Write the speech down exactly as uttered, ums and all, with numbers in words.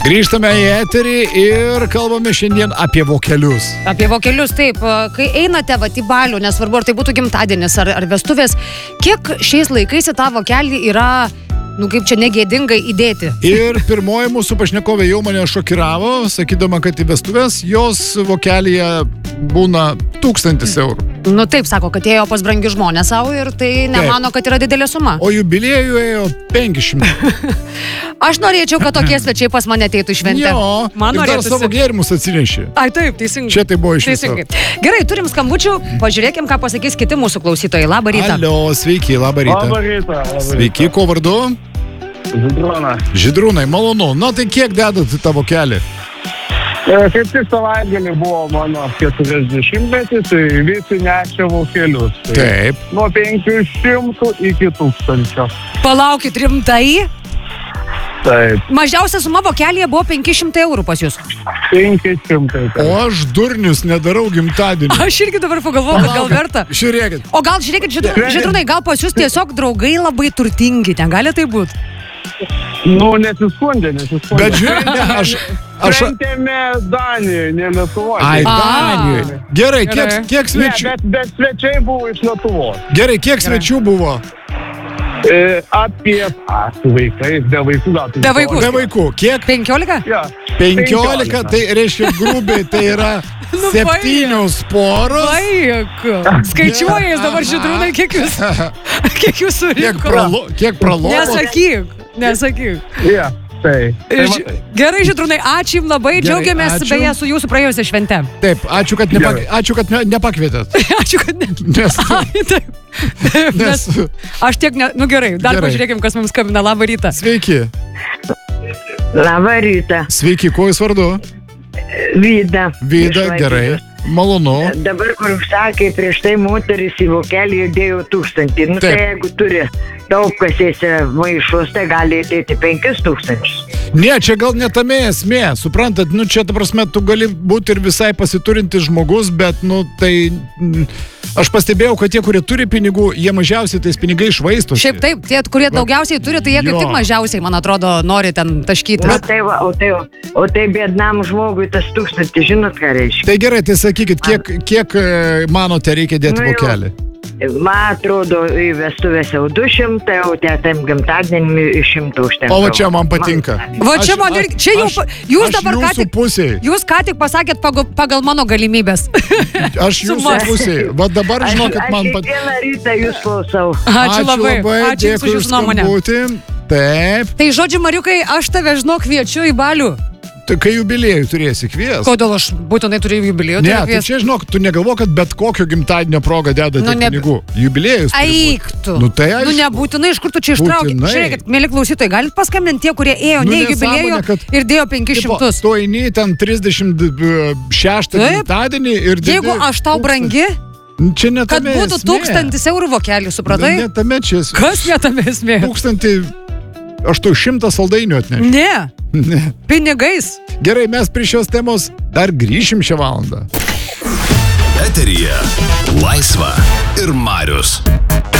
Grįžtame į eterį ir kalbame šiandien apie vokelius. Apie vokelius, taip. Kai einate vat į balių, nesvarbu, ar tai būtų gimtadienis ar, ar vestuvės, kiek šiais laikais į tą vokelį yra, nu kaip čia negėdingai įdėti? Ir pirmoji mūsų pašnekovė jau mane šokiravo, sakydama, kad į vestuvės jos vokelyje būna tūkstantis eurų. Nu taip, sako, kad ėjo pas brangius žmonės savo ir tai nemano, kad yra didelė suma. O jubiliejų ėjo penki šimtai. Aš norėčiau, kad tokie svečiai pas mane ateitų šventę. Jo, Man ir dar savo gėrimus atsinešė. Ai taip, teisingai. Čia tai buvo iš viso. Teisingai. Gerai, turim skambučių, pažiūrėkim, ką pasakys kiti mūsų klausytojai. Labą rytą. Alio, sveiki, labą rytą. Labą rytą. Labą Sveiki, kuo vardu? Žydrūnas. Žydrūnai, malonu. Na tai kiek dedat į tą vokelį? Kaip tik savaitgalį buvo mano keturiasdešimtmetis, tai visi nešė vokelius. Tai Taip. nuo penkių šimtų iki tūkstančio. Palaukit, rimtai? Taip, Mažiausia suma vokelėje buvo penki šimtai eurų pas jūs. penki šimtai. O aš durnius nedarau gimtadienį. Aš irgi dabar pagalvoju, kad gal verta. Žiūrėkit. O gal, žiūrėkit, žydrūnai, žydrūnai, gal pas jūs tiesiog draugai labai turtingi, ten gali tai būti? Nu, nesiskundė, nesiskundė. Bet žiūrėkite, aš... aš... Šventėme Danijoje, ne Lietuvoje. Ai, A. Danijoje. Gerai, kiek, Gerai. kiek Ne, svečių... bet, bet svečiai buvo iš Lietuvos. Gerai, kiek svečių buvo? E, apie... A, su vaikais, be vaikų gal. Be vaikų. Be vaikų. Kiek? penkiolika? Ja. penkiolika, tai reiškia grubiai, tai yra Nu, septynios poros. Baik. Skaičiuoja jis dabar žydrūnai, kiek jūs, kiek jūs Kiek, surinko. pralo, kiek pralovo? Nesakyk, nesakyk. Ja, tai. tai va, Ž- Gerai, žydrūnai, ačiū jums labai, Gerai, džiaugiamės ačiū. beje su jūsų praėjusią šventę. Taip, ačiū, kad, nepak... ačiū, kad ne, nepakvietėt. Ačiū, kad ne. Nes... Ai, taip. Nes... Nes aš tiek ne... Nu gerai, dar Gerai. pažiūrėkim, kas mums skambina. Labą rytą. Sveiki. Labą rytą. Sveiki, kuo jūs vardu? Vyda. Vyda, Iš gerai. Latvijos. Malonu. Dabar, kur sakė, prieš tai moteris į vokelį įdėjo tūkstantį. Nu, Taip. tai jeigu turi daug kasėse maišus, tai gali įdėti penkis tūkstančius. Ne, čia gal ne tame esmė, suprantat, nu čia, ta prasme, tu gali būti ir visai pasiturintis žmogus, bet, nu, tai... mm, Aš pastebėjau, kad tie, kurie turi pinigų, jie mažiausiai tais pinigai švaistosi. Šiaip taip, tie, kurie daugiausiai turi, tai jie kaip Jo. tik mažiausiai, man atrodo, nori ten taškyti. O tai, va, o tai, o tai biednam žmogui tas tūkstantis, žinot, ką reiškia? Tai gerai, tai sakykit, kiek, kiek e, manote reikia dėti Nu jau. vokelį? Man atrodo, į vestuvės jau du šimtai, o tėtam gimtadienį iš šimto užtenka. O va čia man patinka. Va čia Aš- man aš- irgi, čia jau, aš- pa- jūs aš dabar ką jūsų tik, pusėj. jūs ką tik pasakėt pagal, pagal mano galimybės. Aš jūsų Suma. pusėj. Va dabar Aš, žinokit, aš man patinka. kiekvieną rytą jūs klausau. Ačiū labai, ačiū jums dėkui už jūsų nuomonę. skambutį. Taip, Tai žodžiu, Mariukai, aš tave žinok kviečiu į balių. tai kai jubiliejų turėsi kvies. Kodėl aš būtinai turiu jubiliejų? Ne, turiu tai kviest? čia žinok, tu negalvo, kad bet kokio gimtadienio proga dedate Nu, ne- pinigų. Jubiliejus. turi būt. Eik tu. Nu, tai Nu aišku. nebūtinai, iš kur tu čia ištrauki. Būtinai. Žiūrėkit, mėly klausytojai, galit paskambinti tie, kurie ėjo Nu, ne į nesąmonė, jubiliejų kad- ir dėjo penkis Tipo, šimtus. tu eini ten trisdešimt šeštą Taip. gimtadienį ir dedi Jeigu aš tau brangi, tūkstantį. Čia ne kad tame būtų esmė. tūkstantis eurų vokelį, supratai? Ne tame čia. esmė. Kas netame esmė? Tūkstantį aštuonšimtą saldainių atnešti. Ne, Ne. pinigais. Gerai, mes prie šios temos dar grįšim šią valandą. Eteryje Laisva ir Marius.